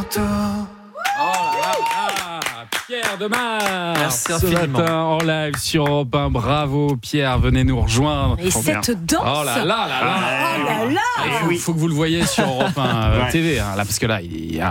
photos. Pierre Demar, merci ce matin en live sur Europe 1. Bravo Pierre, venez nous rejoindre. Et cette danse. Oh là là là là. Il faut que vous le voyez sur Europe 1 TV, hein, là, parce que là,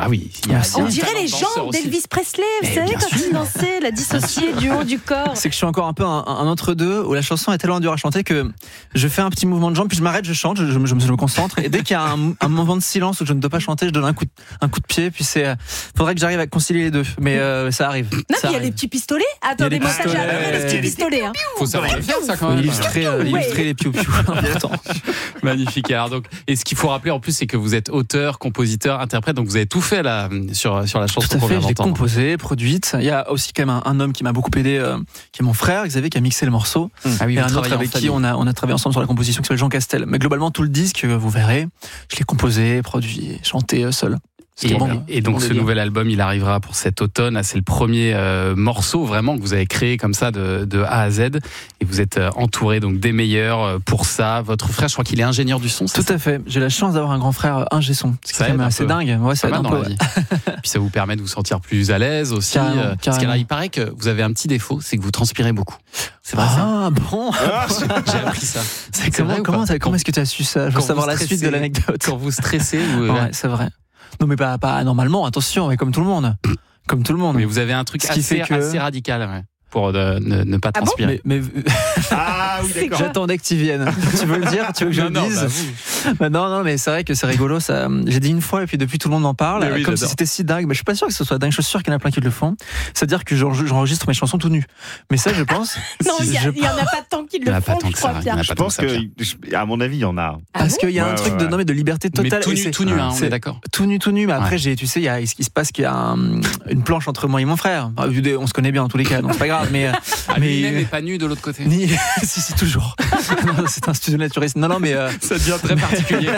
on dirait les jambes d'Elvis Presley, vous savez, quand il dansait, la dissociée du haut du corps. C'est que je suis encore un peu un entre-deux, où la chanson est tellement dure à chanter que je fais un petit mouvement de jambe, puis je m'arrête, je chante, je me concentre, et dès qu'il y a un moment de silence où je ne dois pas chanter, je donne un coup de pied, puis faudrait que j'arrive à concilier les deux, mais ça arrive. Non, mais il y a les petits pistolets. Attendez, moi, ça j'ai adoré les petits pistolets. Faut savoir le faire, ça quand même. Illustrer les piou-piou. Important. Magnifique. Alors, donc, et ce qu'il faut rappeler en plus, c'est que vous êtes auteur, compositeur, interprète, donc vous avez tout fait là, sur la chanson qu'on vient d'entendre. Je l'ai composée, produite. Il y a aussi quand même un homme qui m'a beaucoup aidé, qui est mon frère, Xavier, qui a mixé le morceau. Et un autre avec qui on a travaillé ensemble sur la composition, qui s'appelle Jean Castel. Mais globalement, tout le disque, vous verrez, je l'ai composé, produit, chanté seul. Et donc ce nouvel album, il arrivera pour cet automne. C'est le premier morceau vraiment que vous avez créé comme ça de A à Z. Et vous êtes entouré donc des meilleurs pour ça. Votre frère, je crois qu'il est ingénieur du son. Tout à fait. J'ai la chance d'avoir un grand frère ingé son. C'est quand même assez dingue. Ouais, ça aide un peu. Puis ça vous permet de vous sentir plus à l'aise aussi. Carrément. Parce qu'il paraît que vous avez un petit défaut, c'est que vous transpirez beaucoup. C'est vrai ça? Ah bon. J'ai appris ça. Comment est-ce que tu as su ça? Je veux savoir la suite de l'anecdote. Quand vous stressez, ouais, c'est vrai. Non mais pas normalement, attention, mais comme tout le monde. Mais vous avez un truc assez radical, ouais, pour ne pas transpirer. Mais oui, d'accord. J'attendais que tu viennes. Tu veux le dire? Tu veux que je le dise? Non, mais c'est vrai que c'est rigolo. Ça, j'ai dit une fois et puis depuis tout le monde en parle. Oui, comme si c'était si dingue. Mais je suis pas sûr que ce soit dingue. Je suis sûr qu'il y en a plein qui le font. C'est-à-dire que j'enregistre mes chansons tout nu. Mais ça, je pense. Non, il y en a pas tant qui le font. Je crois bien. Je pense que, à mon avis, il y en a. Parce qu'il y a un truc de liberté totale. Mais tout nu, on est d'accord. Tout nu. Mais après, tu sais, il se passe qu'il y a une planche entre moi et mon frère. On se connaît bien en tous les cas, donc c'est pas grave. Mais lui-même n'est pas nu de l'autre côté. Si, toujours. Non, c'est un studio naturiste. Non, mais ça devient très particulier.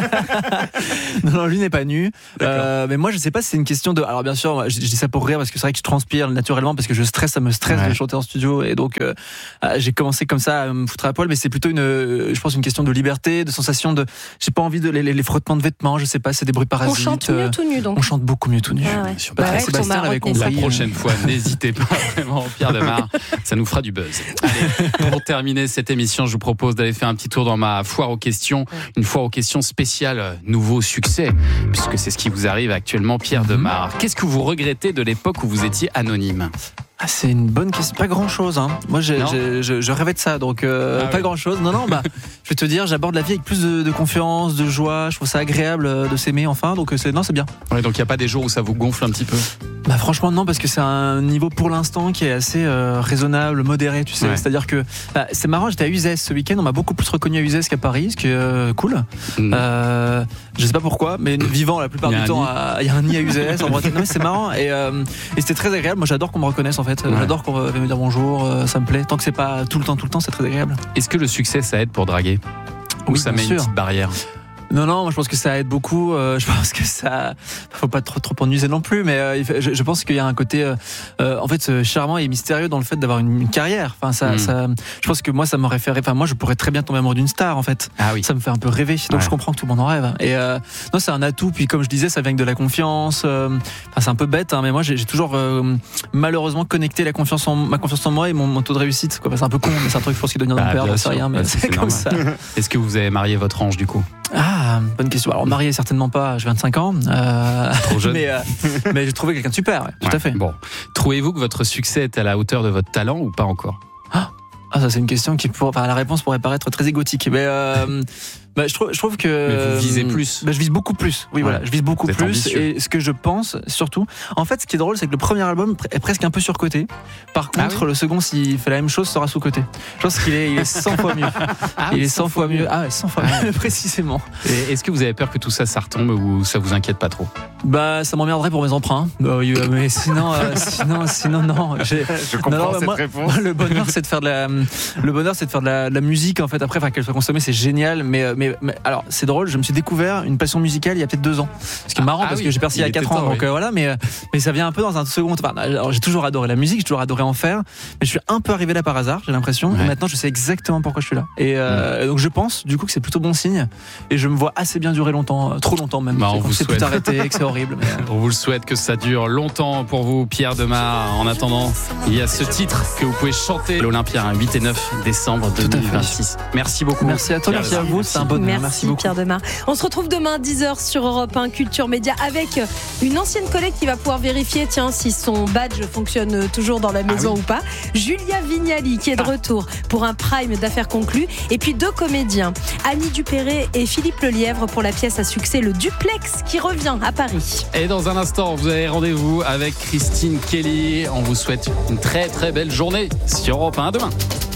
Non, lui n'est pas nu. Mais moi, je sais pas si c'est une question de. Alors, bien sûr, je dis ça pour rire parce que c'est vrai que je transpire naturellement parce que ça me stresse de chanter en studio et donc j'ai commencé comme ça à me foutre à poil. Mais c'est plutôt je pense une question de liberté, de sensation de. J'ai pas envie de les frottements de vêtements. Je sais pas, c'est des bruits parasites. On chante mieux tout nu donc. On chante beaucoup mieux tout nu. Sébastien l'avait compris. La prochaine fois, n'hésitez pas vraiment, Pierre Demar. Ça nous fera du buzz. Allez, pour terminer cette émission, je vous propose d'aller faire un petit tour dans ma foire aux questions. Une foire aux questions spéciale nouveau succès, puisque c'est ce qui vous arrive actuellement, Pierre Demar. Qu'est-ce que vous regrettez de l'époque où vous étiez anonyme ? C'est une bonne question. Pas grand-chose. Hein. Moi, je rêvais de ça, donc pas grand-chose. Non, je vais te dire, j'aborde la vie avec plus de confiance, de joie. Je trouve ça agréable de s'aimer, enfin. Donc, c'est bien. Ouais, donc il n'y a pas des jours où ça vous gonfle un petit peu ? Franchement, non, parce que c'est un niveau pour l'instant qui est assez raisonnable, modéré, tu sais. Ouais. C'est-à-dire que c'est marrant, j'étais à Uzès ce week-end. On m'a beaucoup plus reconnu à Uzès qu'à Paris, ce qui est cool. Je sais pas pourquoi, mais vivant la plupart du temps, il y a un nid à Uzès en Bretagne. Non, mais c'est marrant et c'était très agréable. Moi, j'adore qu'on me reconnaisse en fait. J'adore qu'on vienne me dire bonjour, ça me plaît. Tant que c'est pas tout le temps, c'est très agréable. Est-ce que le succès ça aide pour draguer ? Ou ça met une petite barrière ? Non, moi je pense que ça aide beaucoup. Je pense que ça, faut pas trop en nuiser non plus, mais je pense qu'il y a un côté, en fait, charmant et mystérieux dans le fait d'avoir une carrière. Enfin, ça, je pense que moi, ça m'aurait fait. Enfin, moi, je pourrais très bien tomber amoureux d'une star, en fait. Ah oui. Ça me fait un peu rêver. Donc, je comprends que tout le monde en rêve. Et non, c'est un atout. Puis, comme je disais, ça vient avec de la confiance. C'est un peu bête, hein, mais moi, j'ai toujours malheureusement connecté ma confiance en moi et mon taux de réussite. Quoi. C'est un peu con, mais c'est un truc, je pense, qui doit venir d'un père. Je sais rien, mais c'est comme ça. Est-ce que vous avez marié votre ange du coup ? Bonne question. Alors marié certainement pas, j'ai 25 ans. Trop jeune. Mais j'ai trouvé quelqu'un de super, tout à fait. Bon, trouvez-vous que votre succès est à la hauteur de votre talent ou pas encore ? Ça c'est une question la réponse pourrait paraître très égotique, mais je trouve que. Mais vous visez plus. Je vise beaucoup plus. Oui, voilà, je vise beaucoup plus. Ambitieux. Et ce que je pense, surtout, en fait, ce qui est drôle, c'est que le premier album est presque un peu surcoté. Par contre, le second, s'il fait la même chose, sera sous-coté. Je pense qu'il est 100 fois mieux. Il est 100 fois mieux. 100 fois mieux, précisément. Et est-ce que vous avez peur que tout ça retombe ou ça vous inquiète pas trop ? Ça m'emmerderait pour mes emprunts. Mais sinon, non. Je comprends cette réponse. Le bonheur, c'est de faire de la musique, en fait. Après, qu'elle soit consommée, c'est génial. Mais Mais alors, c'est drôle, je me suis découvert une passion musicale il y a peut-être 2 ans. Ce qui est marrant parce que j'ai percé il y a 4 ans, donc voilà, mais ça vient un peu dans un second. Enfin, alors, j'ai toujours adoré la musique, j'ai toujours adoré en faire, mais je suis un peu arrivé là par hasard, j'ai l'impression. Et maintenant, je sais exactement pourquoi je suis là. Et donc, je pense, du coup, que c'est plutôt bon signe. Et je me vois assez bien durer longtemps, trop longtemps même. On vous c'est souhaite. tout arrêté, que c'est horrible. Mais... On vous le souhaite que ça dure longtemps pour vous, Pierre Demar. En attendant, il y a ce titre que vous pouvez chanter l'Olympia, 8 et 9 décembre 2026. Merci beaucoup. Merci à toi, merci à vous, c'est un bonheur. Merci beaucoup. Pierre Demar. On se retrouve demain 10h sur Europe 1 Culture Média avec une ancienne collègue qui va pouvoir vérifier si son badge fonctionne toujours dans la maison ou pas. Julia Vignali qui est de retour pour un prime d'affaires conclues. Et puis 2 comédiens, Annie Dupéré et Philippe Lelièvre pour la pièce à succès Le Duplex qui revient à Paris. Et dans un instant, vous avez rendez-vous avec Christine Kelly. On vous souhaite une très très belle journée sur Europe 1. À demain.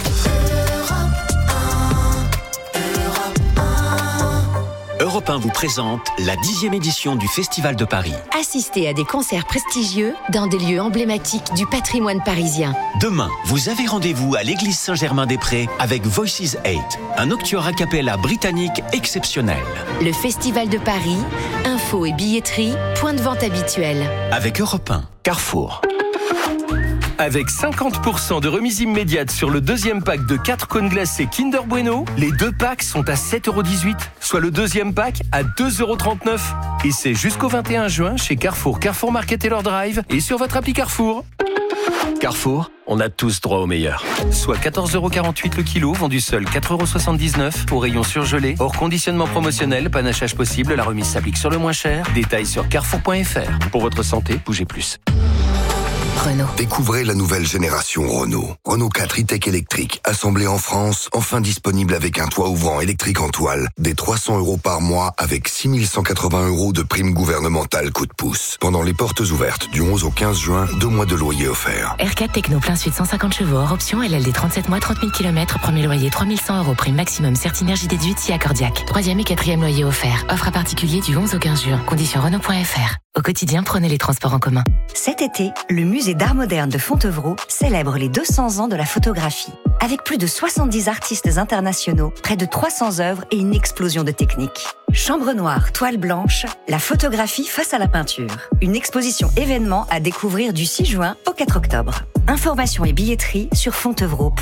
Europe 1 vous présente la 10e édition du Festival de Paris. Assistez à des concerts prestigieux dans des lieux emblématiques du patrimoine parisien. Demain, vous avez rendez-vous à l'église Saint-Germain-des-Prés avec Voices 8, un octuor a cappella britannique exceptionnel. Le Festival de Paris, infos et billetterie, point de vente habituel. Avec Europe 1, Carrefour. Avec 50% de remise immédiate sur le 2e pack de 4 cônes glacés Kinder Bueno, les 2 packs sont à 7,18€, soit le 2e pack à 2,39€. Et c'est jusqu'au 21 juin chez Carrefour, Carrefour Market et leur Drive et sur votre appli Carrefour. Carrefour, on a tous droit au meilleur. Soit 14,48€ le kilo, vendu seul 4,79€ au rayon surgelé. Hors conditionnement promotionnel, panachage possible, la remise s'applique sur le moins cher. Détails sur carrefour.fr. Pour votre santé, bougez plus. Renault. Découvrez la nouvelle génération Renault. Renault 4 e-tech électrique, assemblé en France, enfin disponible avec un toit ouvrant électrique en toile, des 300€ par mois avec 6180€ de prime gouvernementale coup de pouce. Pendant les portes ouvertes du 11 au 15 juin, 2 mois de loyer offerts. R4 Techno plein suite 150 chevaux hors option, LLD 37 mois, 30 000 km, premier loyer 3100€, prime maximum, Certinergie déduite si accordiaque. 3e et 4e loyer offert. Offre à particulier du 11 au 15 juin. Conditions Renault.fr. Au quotidien, prenez les transports en commun. Cet été, le musée d'art moderne de Fontevraud célèbre les 200 ans de la photographie. Avec plus de 70 artistes internationaux, près de 300 œuvres et une explosion de techniques. Chambre noire, toile blanche, la photographie face à la peinture. Une exposition événement à découvrir du 6 juin au 4 octobre. Informations et billetterie sur fontevraud.fr.